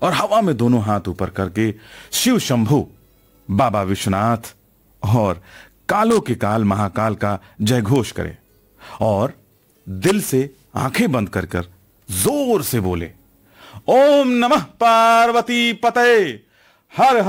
और हवा में दोनों हाथ ऊपर करके शिव शंभु, बाबा विश्वनाथ और कालों के काल महाकाल का जय घोष करे और दिल से आंखें बंद कर कर जोर से बोले, ओम नमः पार्वती पतये, हर